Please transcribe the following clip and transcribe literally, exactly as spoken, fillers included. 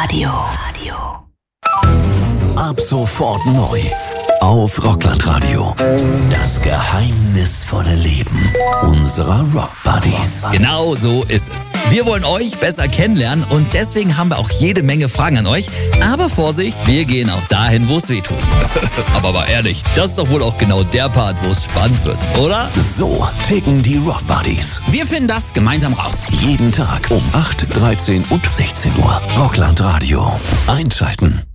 Radio. Ab sofort neu auf Rockland-Radio. Das geheimnisvolle Leben unserer Rock-Buddies. Genau so ist es. Wir wollen euch besser kennenlernen und deswegen haben wir auch jede Menge Fragen an euch. Aber Vorsicht, wir gehen auch dahin, wo es weh tut. Aber mal ehrlich, das ist doch wohl auch genau der Part, wo es spannend wird, oder? So ticken die Rock-Buddies. Wir finden das gemeinsam raus. Jeden Tag um acht, dreizehn und sechzehn Uhr. Rockland-Radio. Einschalten.